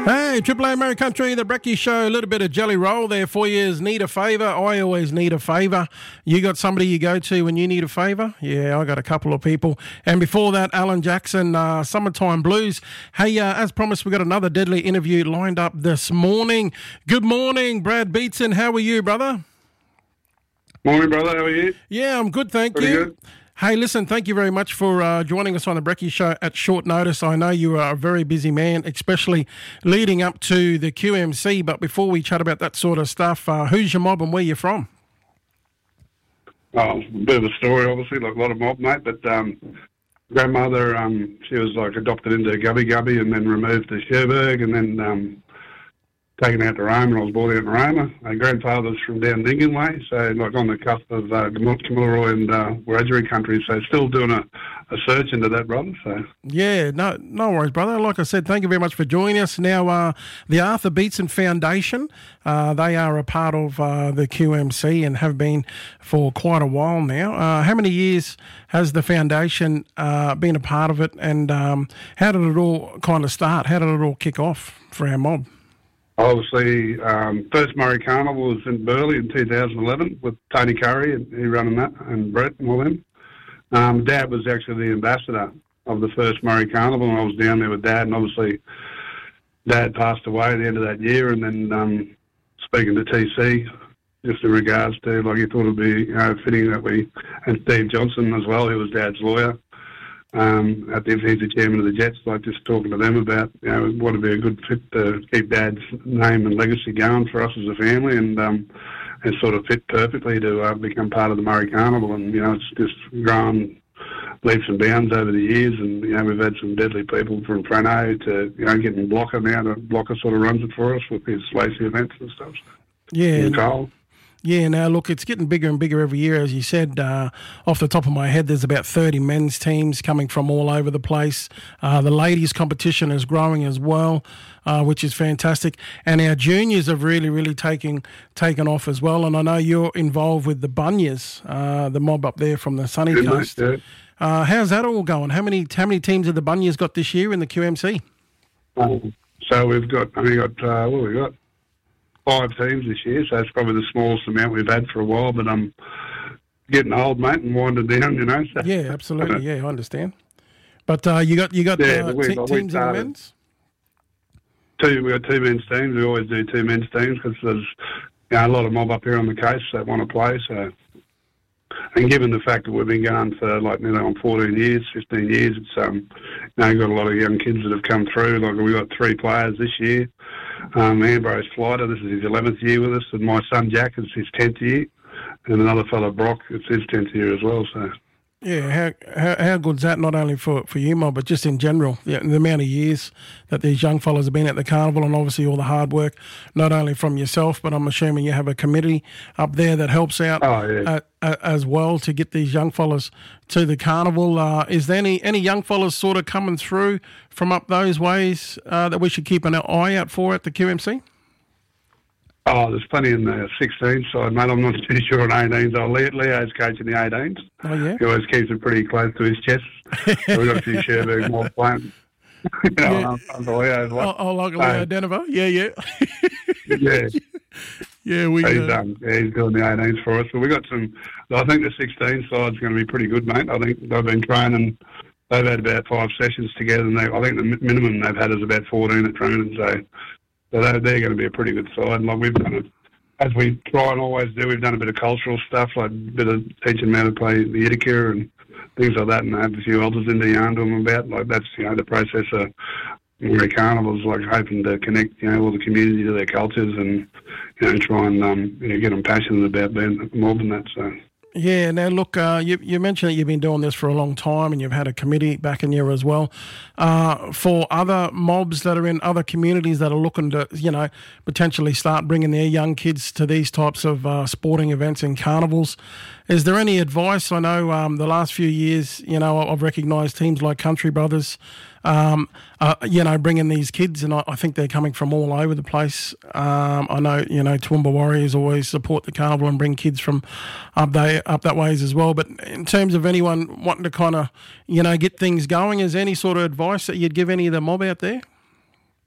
Hey, Triple A Mary Country, the Brekkie Show, a little bit of jelly roll there for you. Need a favour? I always need a favour. You got somebody you go to when you need a favour? Yeah, I got a couple of people. And before that, Alan Jackson, Summertime Blues. Hey, as promised, we got another deadly interview lined up this morning. Good morning, Brad Beetson. How are you, brother? Morning, brother. How are you? Yeah, I'm good, thank Pretty you. good. Hey, listen, thank you very much for joining us on the Brekkie Show at short notice. I know you are a very busy man, especially leading up to the QMC. But before we chat about that sort of stuff, who's your mob and where you from? Oh, a bit of a story, obviously, like a lot of mob, mate. But grandmother, she was like adopted into Gubby Gubby and then removed to Cherbourg and then taken out to Roma. I was born out in Roma. My grandfather's from down Dingan way, so like on the cusp of Kamilaroi and Wiradjuri country, so still doing a search into that, brother. So yeah, no worries, brother. Like I said, thank you very much for joining us. Now, the Arthur Beetson Foundation, they are a part of the QMC and have been for quite a while now. How many years has the foundation been a part of it, and how did it all kind of start? How did it all kick off for our mob? obviously, first Murray Carnival was in Burleigh in 2011 with Tony Curry, and he running that, and Brett and all them. Dad was actually the ambassador of the first Murray Carnival, and I was down there with Dad, and obviously Dad passed away at the end of that year, and then speaking to TC, just in regards to, like, he thought it would be fitting that we, and Steve Johnson as well, who was Dad's lawyer, at the he's the chairman of the Jets, like just talking to them about, what would be a good fit to keep Dad's name and legacy going for us as a family, and sort of fit perfectly to become part of the Murray Carnival. And, it's just grown leaps and bounds over the years, and, we've had some deadly people from Frano to, getting Blocker now. Blocker sort of runs it for us with his Lacey events and stuff. Yeah. And Carl. Yeah, now look, it's getting bigger and bigger every year. As you said, off the top of my head, there's about 30 men's teams coming from all over the place. The ladies' competition is growing as well, which is fantastic. And our juniors have really, really taken off as well. And I know you're involved with the Bunyas, the mob up there from the sunny coast. Yeah. How's that all going? How many teams have the Bunyas got this year in the QMC? So we've only got 5 teams this year, so it's probably the smallest amount we've had for a while, but I'm getting old, mate, and winding down, So. Yeah, absolutely. Yeah, I understand. But you got teams in the men's? We've got 2 men's teams. We always do 2 men's teams because there's a lot of mob up here on the coast that want to play. So, and given the fact that we've been going for on 14 years, 15 years, it's you've got a lot of young kids that have come through. Like we've got 3 players this year. Ambrose Flighter, this is his 11th year with us, and my son Jack is his 10th year, and another fellow Brock, it's his 10th year as well. So, yeah, how good's that? Not only for you, Mob, but just in general, the amount of years that these young fellas have been at the carnival, and obviously all the hard work, not only from yourself, but I'm assuming you have a committee up there that helps out as well to get these young fellas to the carnival. Is there any young fellas sort of coming through from up those ways that we should keep an eye out for at the QMC? Oh, there's plenty in the 16 side, mate. I'm not too sure on 18s. Leo's coaching the 18s. Oh, yeah? He always keeps it pretty close to his chest. So we've got a few Cherbourg more playing. Under Leo as well. Oh, like Leo Denver? Yeah. Yeah. Yeah, he's doing the 18s for us. But we got some. I think the 16 side's going to be pretty good, mate. I think they've been training. They've had about 5 sessions together, and I think the minimum they've had is about 14 at training. So they're going to be a pretty good side. Like we've done it, as we try and always do, we've done a bit of cultural stuff, like a bit of teaching them how to play the Itika and things like that, and have a few elders in the yarn to them about. Like that's, the process of Murray Carnival's, like hoping to connect, all the community to their cultures and, try and, get them passionate about being a mob and that, so. Yeah, now look, you mentioned that you've been doing this for a long time and you've had a committee back in you as well. For other mobs that are in other communities that are looking to, potentially start bringing their young kids to these types of sporting events and carnivals, is there any advice? I know the last few years, I've recognised teams like Country Brothers, bringing these kids, and I think they're coming from all over the place. I know, Toowoomba Warriors always support the carnival and bring kids from up that ways as well. But in terms of anyone wanting to kind of, get things going, is there any sort of advice that you'd give any of the mob out there?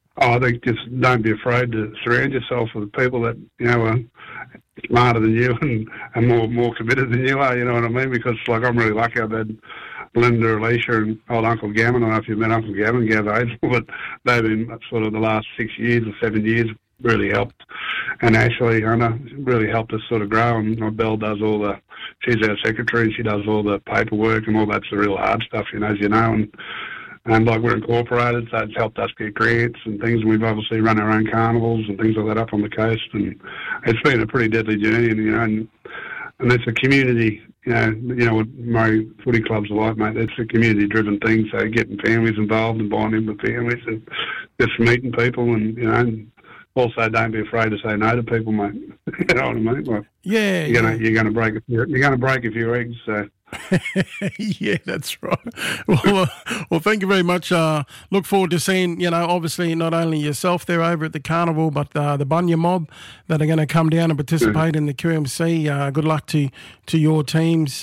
I think just don't be afraid to surround yourself with people that, are smarter than you and more committed than you are, you know what I mean? Because, I'm really lucky I've had Linda, Alicia, and old Uncle Gavin. I don't know if you've met Uncle Gavin, Gav Hazel, but they've been sort of the last 6 years or 7 years really helped. And Ashley, Hunter, really helped us sort of grow. And Belle does she's our secretary, and she does all the paperwork and all that's the real hard stuff, as you know. And we're incorporated, so it's helped us get grants and things. And we've obviously run our own carnivals and things like that up on the coast. And it's been a pretty deadly journey, and it's a community, what Murray footy clubs are like, mate. It's a community-driven thing, so getting families involved and bonding with families and just meeting people and, also don't be afraid to say no to people, mate. You know what I mean? You're gonna break a few eggs, so. Yeah, that's right. Well, thank you very much. Look forward to seeing, obviously not only yourself there over at the carnival, but the Bunya mob that are going to come down and participate in the QMC. Good luck to your teams.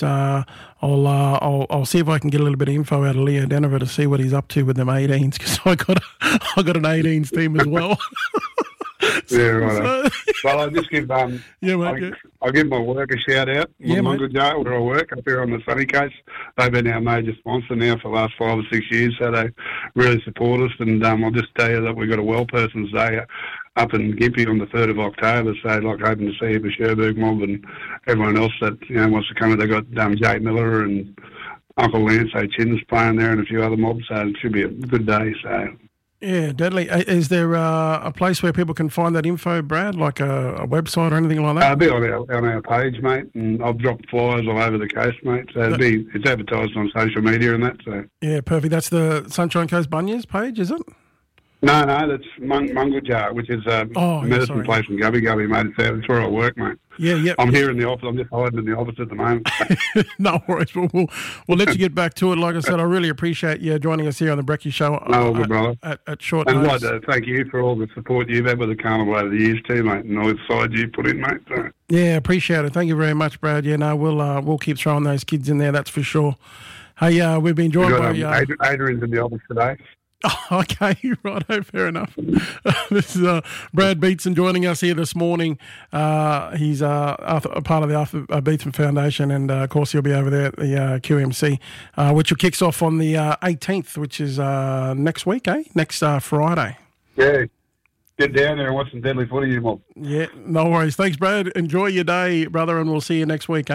I'll see if I can get a little bit of info out of Leo Denver to see what he's up to with them 18s, because I got an 18s team as well. Yeah, right. Well, I'll just give I'll give my work a shout out. Munga Jar, where I work up here on the sunny coast. They've been our major sponsor now for the last 5 or 6 years, so they really support us. And I'll just tell you that we've got a Well Person's Day up in Gympie on the 3rd of October. So hoping to see the Sherbrooke mob and everyone else that wants to come. They've got Jake Miller and Uncle Lance O'Chin's playing there and a few other mobs. So it should be a good day. So. Yeah, deadly. Is there a place where people can find that info, Brad, like a website or anything like that? It'll be on our page, mate, and I've dropped flyers all over the coast, mate. So it's advertised on social media and that. So yeah, perfect. That's the Sunshine Coast Bunyas page, is it? No, that's Munga Jar, which is a medicine place in Gubby, mate. It's where I work, mate. Yeah. I'm here in the office. I'm just hiding in the office at the moment. No worries. We'll let you get back to it. Like I said, I really appreciate you joining us here on the Brekkie Show. No, good brother. At short notice. And I'd like to thank you for all the support you've had with the carnival over the years too, mate, and all the side you put in, mate. So. Yeah, appreciate it. Thank you very much, Brad. Yeah, no, we'll keep throwing those kids in there. That's for sure. Hey, we've been joined by Adrian's in the office today. Oh, okay, righto, fair enough. This is Brad Beetson joining us here this morning. He's a part of the Arthur Beetson Foundation, and of course he'll be over there at the QMC, which kicks off on the 18th, which is next week, next Friday. Yeah, get down there and watch some deadly footy, you mob. Yeah, no worries. Thanks, Brad. Enjoy your day, brother, and we'll see you next week,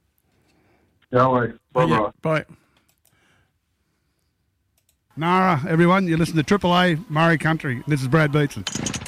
No worries. Bye-bye. Bye. Nara, everyone, you listen to Triple A Murray Country. This is Brad Beetson.